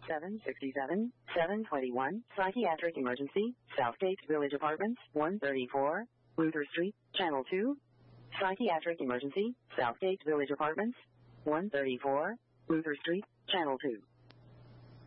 767, 721, Psychiatric Emergency, Southgate Village Apartments, 134, Luther Street, Channel 2. Psychiatric Emergency, Southgate Village Apartments, 134, Luther Street, Channel 2.